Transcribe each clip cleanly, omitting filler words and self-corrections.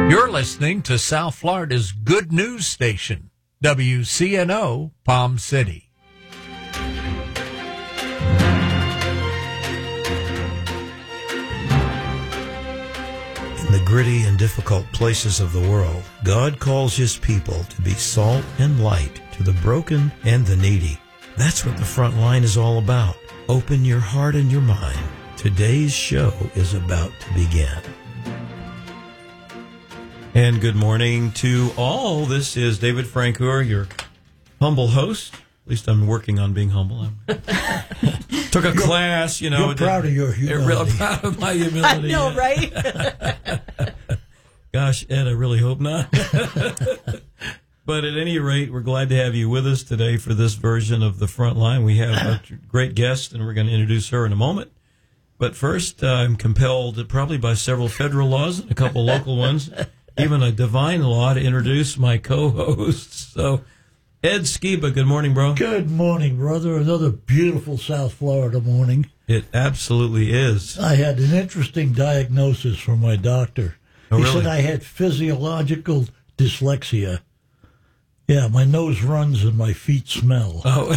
You're listening to South Florida's good news station, WCNO Palm City. In the gritty and difficult places of the world, God calls His people to be salt and light to the broken and the needy. That's what the front line is all about. Open your heart and your mind. Today's show is about to begin. And good morning to all. This is David Francoeur, your humble host. At least I'm working on being humble. Took a class, you know. You're proud of your humility. Really proud of my humility. I know, right? Gosh, Ed, I really hope not. But at any rate, we're glad to have you with us today for this version of the Front Line. We have a great guest, and we're going to introduce her in a moment. But first, I'm compelled, probably by several federal laws and a couple local ones, even a divine law, to introduce my co-hosts. So, Ed Skiba, good morning, bro. Good morning, brother. Another beautiful South Florida morning. It absolutely is. I had an interesting diagnosis from my doctor. Oh, he really? said I had physiological dyslexia. Yeah, my nose runs and my feet smell. Oh,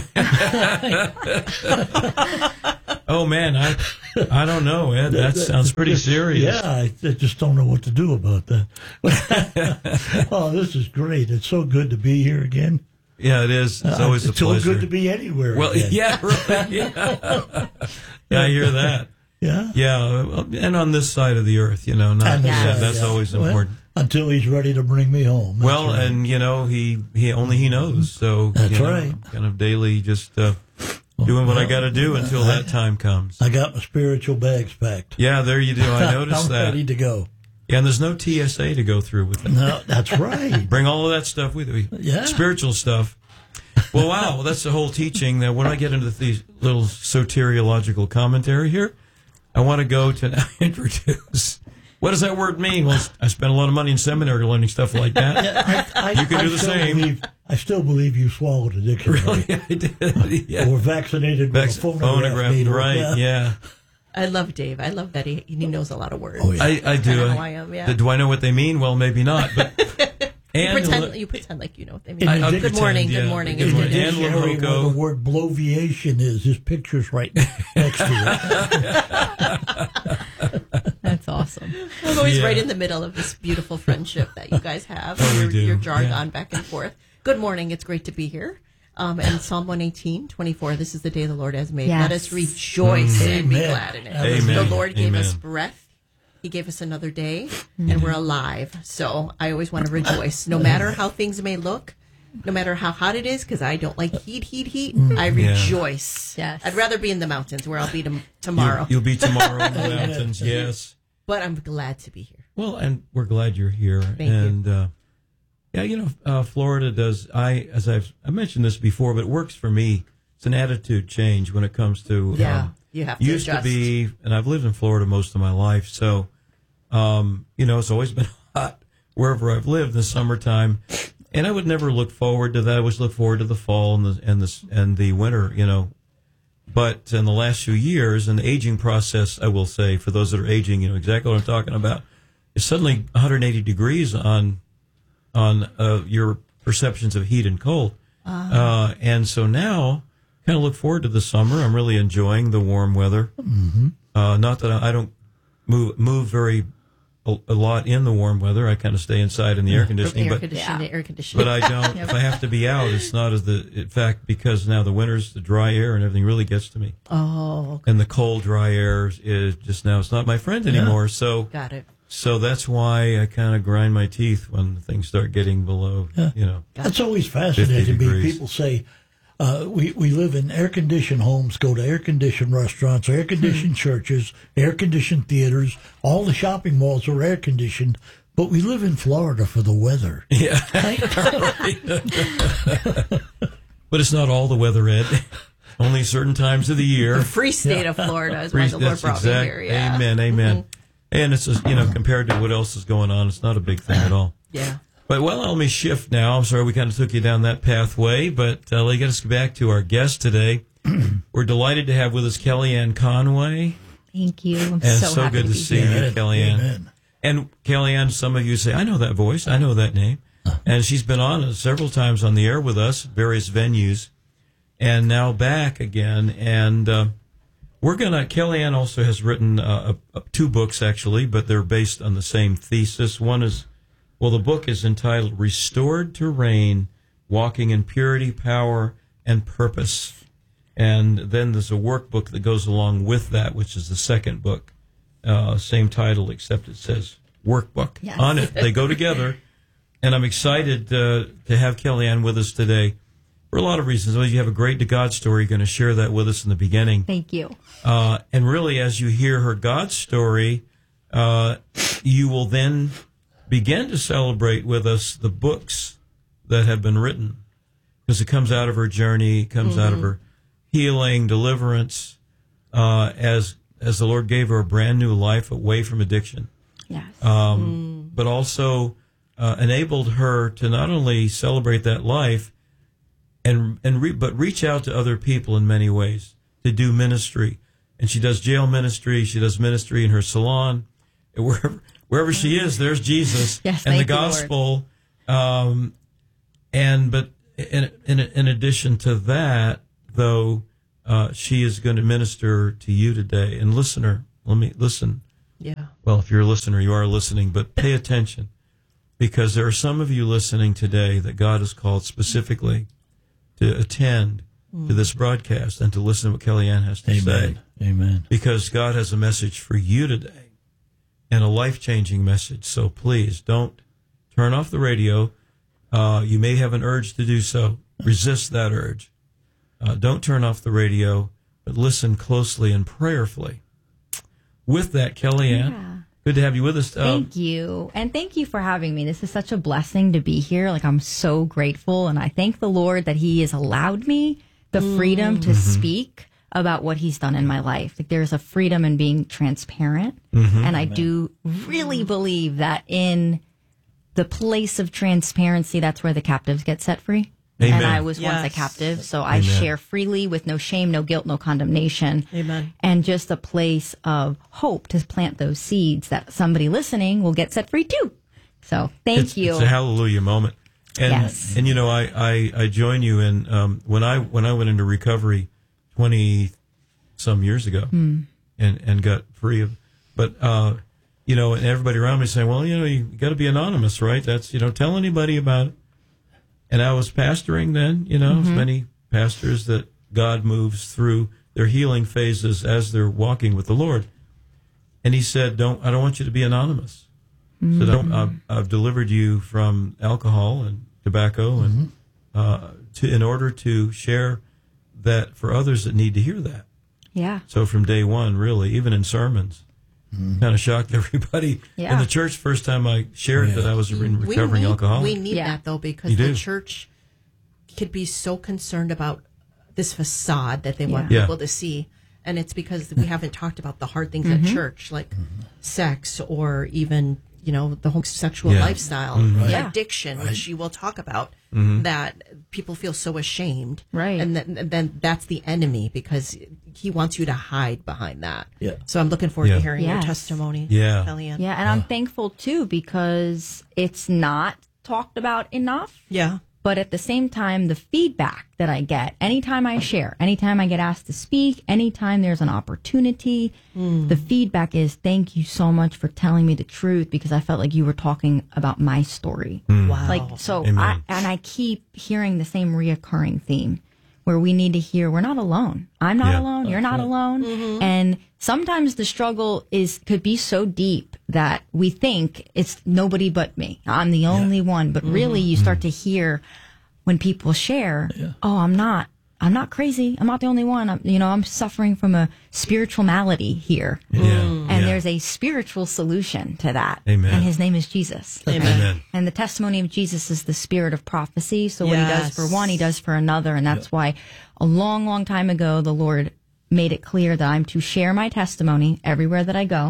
oh man, I don't know, Ed. That sounds pretty serious. Yeah, I just don't know what to do about that. Oh, this is great. It's so good to be here again. Yeah, it is. It's always a It's so pleasure. good to be anywhere Well, again. yeah, right. Yeah. Yeah, I hear that. Yeah? Yeah, and on this side of the earth, you know, not Yes. that's always important. Until he's ready to bring me home. That's Well, right. and you know, he only he knows. So That's you know, right. kind of daily, just doing what I got to do until that time comes. I got my spiritual bags packed. Yeah, there you do. I noticed I'm that. ready to go. Yeah, and there's no TSA to go through with it. No, that's right. Bring all of that stuff with you. Yeah. Spiritual stuff. Well, wow. Well, that's the whole teaching. That when I get into these little soteriological commentary here, I want to go to now introduce. What does that word mean? Well, I spent a lot of money in seminary learning stuff like that. You can do the still same. I still believe you swallowed a dictionary. Really, I did. Yeah. Or vaccinated with a phonograph needle. right? Yeah. I love Dave. I love that he knows a lot of words. Oh, yeah. I do. I know how I am, yeah. Do I know what they mean? Well, maybe not. But You pretend like you know what they mean. I'll good pretend, morning. yeah. Good morning. Good In the morning. And dictionary, where Lohoco. the word bloviation is, his picture's right next to it. That's awesome. I'm always Yeah. right in the middle of this beautiful friendship that you guys have. Oh, we do. Your jargon Yeah. back and forth. Good morning. It's great to be here. And Psalm 118:24. This is the day the Lord has made. Yes. Let us rejoice and be Amen. glad in it. Amen. The Lord gave us Amen. breath. He gave us another day, and we're alive. So I always want to rejoice, no matter how things may look, no matter how hot it is, because I don't like heat. I rejoice. Yes. I'd rather be in the mountains where I'll be tomorrow. You'll be tomorrow in the mountains. Yes. But I'm glad to be here. Well, and we're glad you're here. Thank and yeah, you know, Florida does. I mentioned this before, but it works for me. It's an attitude change when it comes to. You have to Used adjust. to be, and I've lived in Florida most of my life, so you know, it's always been hot wherever I've lived in the summertime, and I would never look forward to that. I always look forward to the fall and the winter, you know. But in the last few years, in the aging process, I will say, for those that are aging, you know exactly what I'm talking about. It's suddenly 180 degrees on your perceptions of heat and cold, and so now. Kind of look forward to the summer. I'm really enjoying the warm weather. Mm-hmm. Not that I don't move a lot in the warm weather. I kind of stay inside in the air conditioning. Air conditioning to air conditioning. But I don't. If I have to be out, it's not in fact, because now the winters, the dry air and everything really gets to me. Oh, okay. And the cold, dry air is just now. It's not my friend anymore. So Got it. So that's why I kind of grind my teeth when things start getting below. You know, That's always fascinating 50 to me. degrees. People say, we live in air-conditioned homes, go to air-conditioned restaurants, air-conditioned churches, air-conditioned theaters. All the shopping malls are air-conditioned, but we live in Florida for the weather. yeah. But it's not all the weather, Ed. Only certain times of the year. The free state of Florida is why the Lord That's brought me exact. here. Yeah. Amen. Amen. And it's just, you know, compared to what else is going on, it's not a big thing at all. Yeah. But, well, let me shift now. I'm sorry we kind of took you down that pathway, but let us get back to our guest today. We're delighted to have with us Kellyanne Conway. Thank you. I'm And so so happy good to be see here. you, Kellyanne. Amen. And Kellyanne, some of you say, I know that voice. I know that name. And she's been on several times on the air with us, various venues, and now back again. And Kellyanne also has written 2 books, actually, but they're based on the same thesis. One is, the book is entitled Restored to Reign, Walking in Purity, Power, and Purpose. And then there's a workbook that goes along with that, which is the second book. Same title, except it says workbook on it. They go together. And I'm excited to have Kellyanne with us today for a lot of reasons. Well, you have a great God story. You're going to share that with us in the beginning. Thank you. And really, as you hear her God story, you will then begin to celebrate with us the books that have been written, because it comes out of her journey, comes out of her healing, deliverance, as the Lord gave her a brand new life away from addiction. Yes. But also enabled her to not only celebrate that life, but reach out to other people in many ways to do ministry. And she does jail ministry. She does ministry in her salon. Wherever she is, there's Jesus and the gospel. But in addition to that, though, she is going to minister to you today. And listener, listen. Yeah. Well, if you're a listener, you are listening, but pay attention, because there are some of you listening today that God has called specifically to attend to this broadcast and to listen to what Kellyanne has to say. Amen. Because God has a message for you today, and a life-changing message. So please don't turn off the radio. You may have an urge to do so. Resist that urge. Don't turn off the radio, but listen closely and prayerfully. With that, Kellyanne, good to have you with us. Thank you. And thank you for having me. This is such a blessing to be here. Like, I'm so grateful. And I thank the Lord that He has allowed me the freedom to speak about what He's done in my life. Like, there's a freedom in being transparent. And I do really believe that in the place of transparency, that's where the captives get set free. Amen. And I was once a captive, so I share freely with no shame, no guilt, no condemnation. Amen. And just a place of hope to plant those seeds that somebody listening will get set free too. So thank you. It's a hallelujah moment. And, Yes. and you know, I join you in, when I went into recovery 20 some years ago and got free of, but, you know, and everybody around me saying, well, you know, you got to be anonymous, right? That's, you know, tell anybody about it. And I was pastoring then, you know, as many pastors that God moves through their healing phases as they're walking with the Lord. And He said, I don't want you to be anonymous. So I've delivered you from alcohol and tobacco and in order to share that for others that need to hear that. Yeah. So from day one, really, even in sermons, kind of shocked everybody in the church first time I shared that I was a recovering alcoholic. We need that, though, because the church could be so concerned about this facade that they want people to see. And it's because we haven't talked about the hard things at church, like sex or even, you know, the homosexual lifestyle, addiction, which you will talk about, that people feel so ashamed. Right. And then that's the enemy, because he wants you to hide behind that. Yeah. So I'm looking forward to hearing your testimony, Kellyanne. Yeah, and I'm thankful, too, because it's not talked about enough. Yeah. But at the same time, the feedback that I get, anytime I share, anytime I get asked to speak, anytime there's an opportunity, the feedback is, thank you so much for telling me the truth, because I felt like you were talking about my story. Wow. Like, so I keep hearing the same reoccurring theme where we need to hear we're not alone. I'm not alone. You're not alone. And sometimes the struggle could be so deep that we think it's nobody but me. I'm the only one. But really, you start to hear when people share, oh, I'm not crazy. I'm not the only one. I'm suffering from a spiritual malady here. And there's a spiritual solution to that. Amen. And His name is Jesus. Amen. And the testimony of Jesus is the spirit of prophecy. So what He does for one, He does for another. And that's why a long, long time ago, the Lord made it clear that I'm to share my testimony everywhere that I go.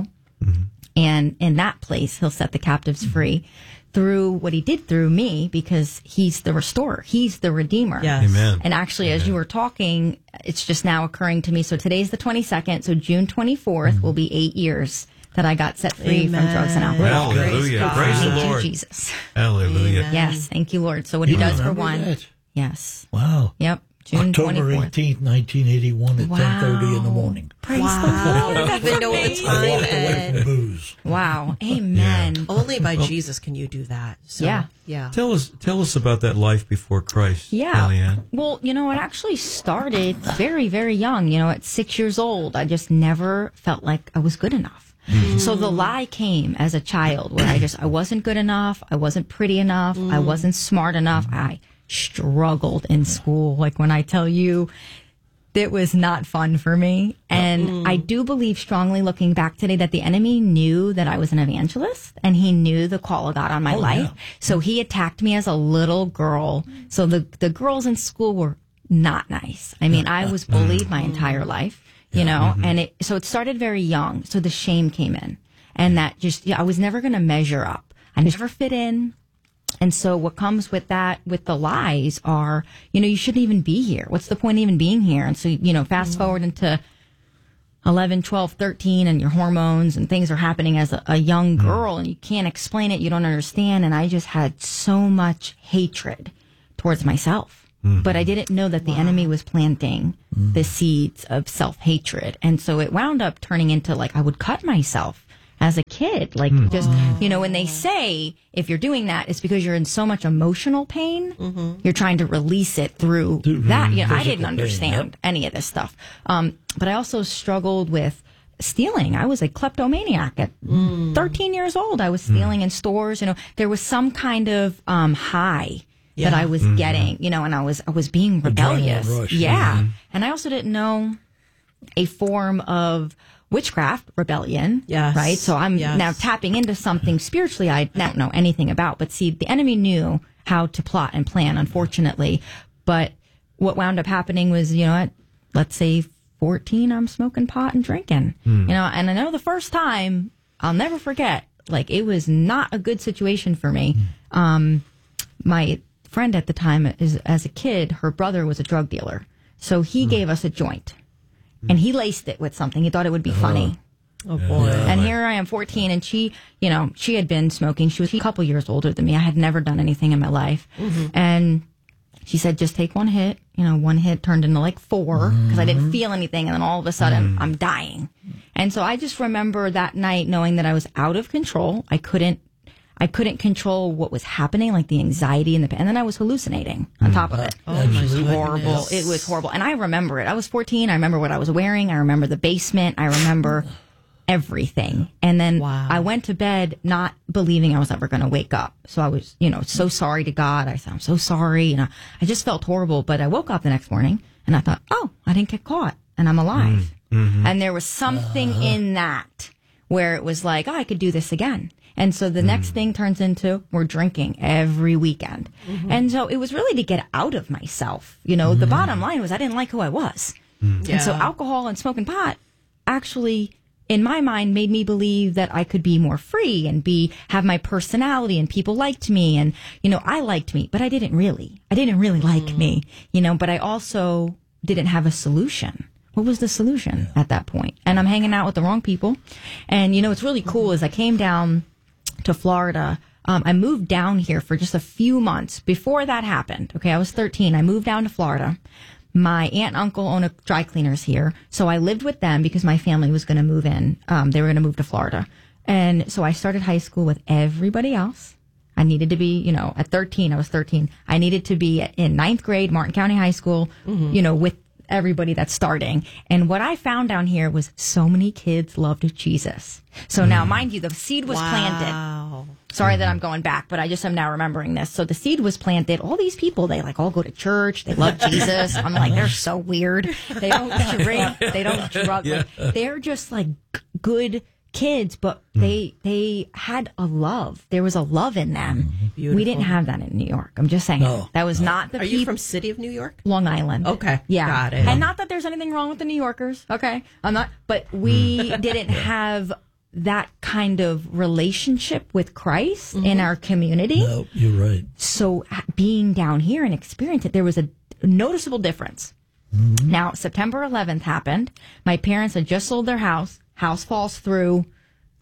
And in that place, He'll set the captives free through what He did through me, because He's the restorer. He's the redeemer. Yes. Amen. And actually, as you were talking, it's just now occurring to me. So today's the 22nd. So June 24th will be 8 years that I got set free from drugs and alcohol. Hallelujah. Praise the Thank Lord. you, Jesus. Hallelujah. Amen. Yes, thank you, Lord. So what he does for one. That? Yes. Wow. Yep. June October 24th. 18th, 1981 at 10:30 in the morning. Praise Wow. the Lord. I don't even know the time, I walked away Ed. from booze. Wow. Amen. Only by Jesus can you do that. So, Yeah. Yeah. Tell us about that life before Christ, Yeah. Kellyanne. Well, it actually started very, very young. At 6 years old, I just never felt like I was good enough. So the lie came as a child where I wasn't good enough. I wasn't pretty enough. I wasn't smart enough. I struggled in school. Like when I tell you, it was not fun for me. And I do believe strongly looking back today that the enemy knew that I was an evangelist and he knew the call of God on my life. Yeah. So he attacked me as a little girl. So the girls in school were not nice. I mean, I was bullied my entire life, and so it started very young. So the shame came in and that I was never going to measure up. I never fit in. And so what comes with that, with the lies are, you shouldn't even be here. What's the point of even being here? And so, fast forward into 11, 12, 13 and your hormones and things are happening as a young girl and you can't explain it. You don't understand. And I just had so much hatred towards myself. But I didn't know that the enemy was planting the seeds of self-hatred. And so it wound up turning into I would cut myself as a kid. When they say if you're doing that, it's because you're in so much emotional pain, you're trying to release it through that. I didn't understand any of this stuff. But I also struggled with stealing. I was a kleptomaniac at 13 years old. I was stealing in stores. There was some kind of high that I was getting, and I was being rebellious. Adrenaline rush. Yeah. And I also didn't know a form of witchcraft, rebellion. Yes. Right? So I'm now tapping into something spiritually I don't know anything about. But see, the enemy knew how to plot and plan, unfortunately. But what wound up happening was, let's say 14, I'm smoking pot and drinking. And I know the first time, I'll never forget, it was not a good situation for me. My friend at the time, as a kid, her brother was a drug dealer. So he gave us a joint. And he laced it with something. He thought it would be funny. Oh, boy. And here I am, 14, and she had been smoking. She was a couple years older than me. I had never done anything in my life. And she said, just take one hit. One hit turned into 4 because I didn't feel anything. And then all of a sudden, I'm dying. And so I just remember that night knowing that I was out of control. I couldn't control what was happening, the anxiety and and then I was hallucinating on top of it. Oh, my goodness. Horrible. It was horrible. And I remember it. I was 14. I remember what I was wearing. I remember the basement. I remember everything. And then I went to bed not believing I was ever going to wake up. So I was, so sorry to God. I said, I'm so sorry. I just felt horrible. But I woke up the next morning and I thought, oh, I didn't get caught and I'm alive. And there was something in that where it was I could do this again. And so the next thing turns into we're drinking every weekend. And so it was really to get out of myself. The bottom line was I didn't like who I was. And so alcohol and smoking pot actually, in my mind, made me believe that I could be more free and have my personality and people liked me. And, I liked me, but I didn't really like me, but I also didn't have a solution. What was the solution at that point? And I'm hanging out with the wrong people. And, what's really cool is I came down to Florida. I moved down here for just a few months before that happened. Okay, I was 13. I moved down to Florida. My aunt and uncle own a dry cleaners here. So I lived with them because my family was going to move in. They were going to move to Florida. And so I started high school with everybody else. I needed to be, at 13, I was 13. I needed to be in 9th grade, Martin County High School, with everybody that's starting. And what I found down here was so many kids loved Jesus. So now, mind you, the seed was planted. Sorry that I'm going back, but I just am now remembering this. So the seed was planted. All these people, they all go to church. They love Jesus. I'm they're so weird. They don't drink. They don't drug. They're just good kids, but they had a love. There was a love in them. Beautiful. We didn't have that in New York. I'm just saying. No, that was not the people. Are you from city of New York? Long Island. Okay. Yeah. Got it. And not that there's anything wrong with the New Yorkers. Okay. I'm not, but we didn't have that kind of relationship with Christ in our community. No, you're right. So being down here and experience it, there was a noticeable difference. Now, September 11th happened. My parents had just sold their house. House falls through.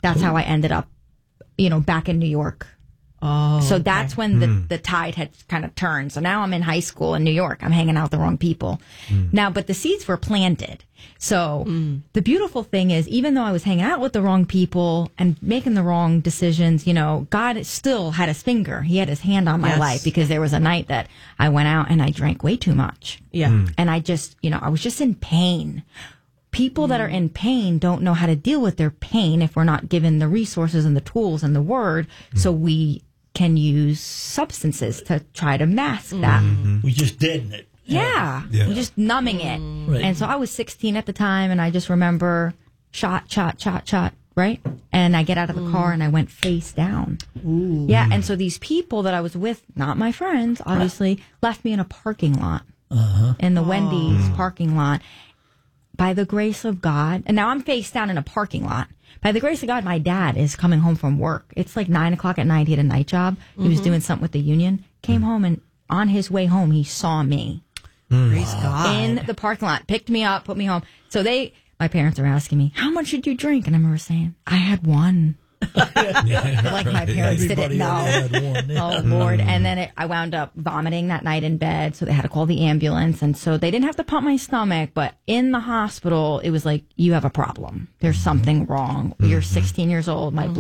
that's how I ended up, back in New York. Oh, so that's when the tide had kind of turned. So now I'm in high school in New York. I'm hanging out with the wrong people. Now, but the seeds were planted. So the beautiful thing is, even though I was hanging out with the wrong people and making the wrong decisions, God still had his finger. He had his hand on my life, because there was a night that I went out and I drank way too much. Yeah. And I just, I was just in pain. People that are in pain don't know how to deal with their pain if we're not given the resources and the tools and the word. So we can use substances to try to mask that. We just deaden it. Yeah. We're just numbing it. Right. And so I was 16 at the time, and I just remember shot, right? And I get out of the car and I went face down. Ooh. Yeah. And so these people that I was with, not my friends, obviously, left me in a parking lot, in the Wendy's parking lot. By the grace of God, and now I'm face down in a parking lot. By the grace of God, my dad is coming home from work. It's like 9:00 at night. He had a night job. He was doing something with the union. Came home, and on his way home, he saw me. Praise God. In the parking lot, picked me up, put me home. So my parents are asking me, how much did you drink? And I remember saying, I had one. Like my parents didn't know. Oh, Lord. And then I wound up vomiting that night in bed. So they had to call the ambulance. And so they didn't have to pump my stomach. But in the hospital, it was like, you have a problem. There's something wrong. You're 16 years old. My